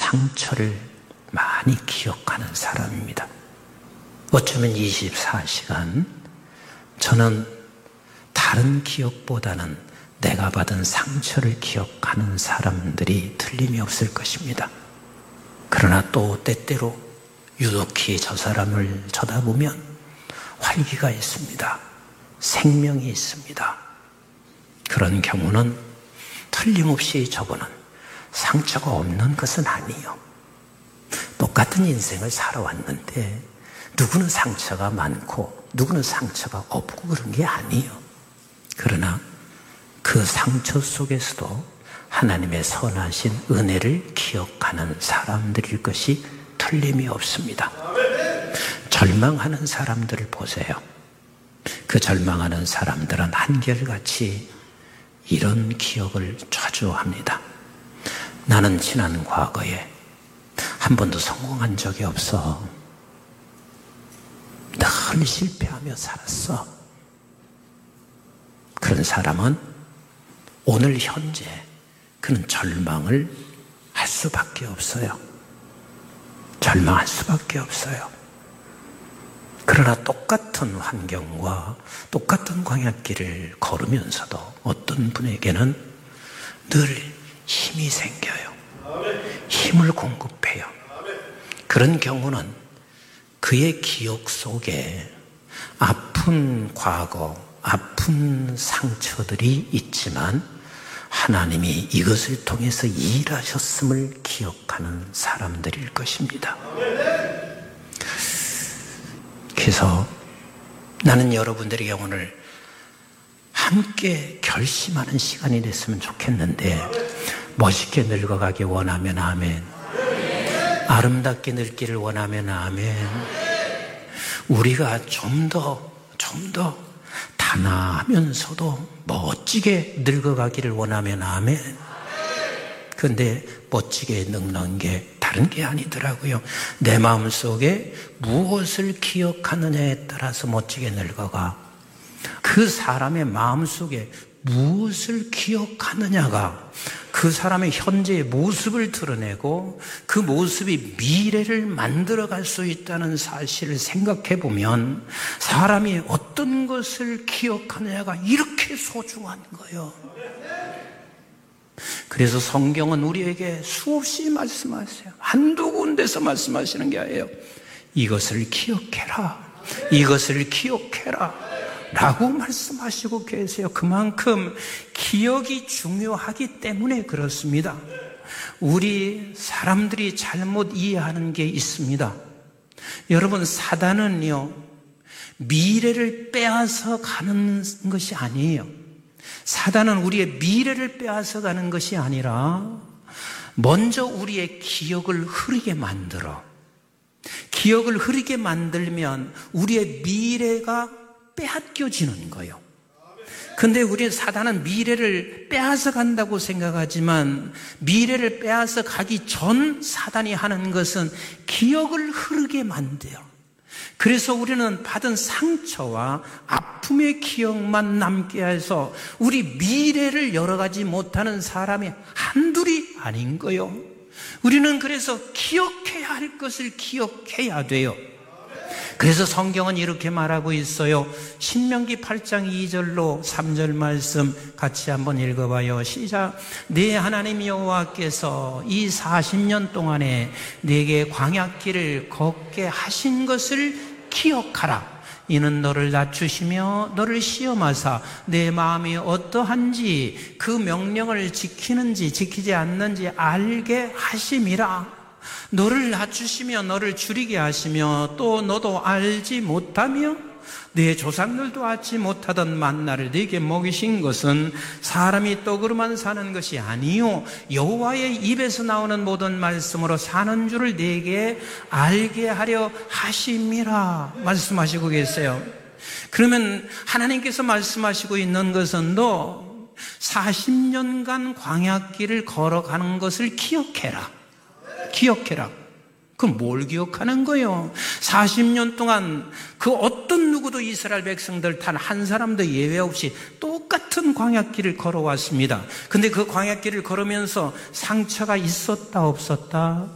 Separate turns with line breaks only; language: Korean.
상처를 많이 기억하는 사람입니다. 어쩌면 24시간 저는 다른 기억보다는 내가 받은 상처를 기억하는 사람들이 틀림이 없을 것입니다. 그러나 또 때때로 유독히 저 사람을 쳐다보면 활기가 있습니다. 생명이 있습니다. 그런 경우는 틀림없이 저거는 상처가 없는 것은 아니에요. 똑같은 인생을 살아왔는데 누구는 상처가 많고 누구는 상처가 없고 그런 게 아니에요. 그러나 그 상처 속에서도 하나님의 선하신 은혜를 기억하는 사람들일 것이 틀림이 없습니다. 절망하는 사람들을 보세요. 그 절망하는 사람들은 한결같이 이런 기억을 자주 합니다. 나는 지난 과거에 한 번도 성공한 적이 없어. 늘 실패하며 살았어. 그런 사람은 오늘 현재 그는 절망을 할 수밖에 없어요. 절망할 수밖에 없어요. 그러나 똑같은 환경과 똑같은 광야길을 걸으면서도 어떤 분에게는 늘 힘이 생겨요. 힘을 공급해요. 그런 경우는 그의 기억 속에 아픈 과거, 아픈 상처들이 있지만 하나님이 이것을 통해서 일하셨음을 기억하는 사람들일 것입니다. 그래서 나는 여러분들에게 오늘 함께 결심하는 시간이 됐으면 좋겠는데, 멋있게 늙어가기 원하면 아멘, 아름답게 늙기를 원하면 아멘, 우리가 좀 더 단아하면서도 멋지게 늙어가기를 원하면 아멘. 그런데 멋지게 늙는 게 다른 게 아니더라고요. 내 마음속에 무엇을 기억하느냐에 따라서 멋지게 늙어가. 그 사람의 마음속에 무엇을 기억하느냐가 그 사람의 현재의 모습을 드러내고 그 모습이 미래를 만들어갈 수 있다는 사실을 생각해 보면 사람이 어떤 것을 기억하느냐가 이렇게 소중한 거예요. 그래서 성경은 우리에게 수없이 말씀하세요. 한두 군데서 말씀하시는 게 아니에요. 이것을 기억해라, 이것을 기억해라 라고 말씀하시고 계세요. 그만큼 기억이 중요하기 때문에 그렇습니다. 우리 사람들이 잘못 이해하는 게 있습니다. 여러분, 사단은요, 미래를 빼앗아 가는 것이 아니에요. 사단은 우리의 미래를 빼앗아 가는 것이 아니라 먼저 우리의 기억을 흐리게 만들어. 기억을 흐리게 만들면 우리의 미래가 빼앗겨지는 거예요. 근데 우리 사단은 미래를 빼앗아 간다고 생각하지만 미래를 빼앗아 가기 전 사단이 하는 것은 기억을 흐르게 만들어요. 그래서 우리는 받은 상처와 아픔의 기억만 남게 해서 우리 미래를 열어가지 못하는 사람이 한둘이 아닌 거예요. 우리는 그래서 기억해야 할 것을 기억해야 돼요. 그래서 성경은 이렇게 말하고 있어요. 신명기 8장 2절로 3절 말씀 같이 한번 읽어봐요. 시작. 네 하나님 여호와께서 이 40년 동안에 네게 광야길을 걷게 하신 것을 기억하라. 이는 너를 낮추시며 너를 시험하사 내 마음이 어떠한지 그 명령을 지키는지 지키지 않는지 알게 하심이라. 너를 낮추시며 너를 줄이게 하시며 또 너도 알지 못하며 내 조상들도 알지 못하던 만나를 네게 먹이신 것은 사람이 떡으로만 사는 것이 아니요 여호와의 입에서 나오는 모든 말씀으로 사는 줄을 네게 알게 하려 하심이라 말씀하시고 계세요. 그러면 하나님께서 말씀하시고 있는 것은 너 40년간 광야길을 걸어가는 것을 기억해라. 기억해라. 그럼 뭘 기억하는 거예요? 40년 동안 그 어떤 누구도 이스라엘 백성들 단 한 사람도 예외 없이 똑같은 광야길을 걸어왔습니다. 근데 그 광야길을 걸으면서 상처가 있었다 없었다?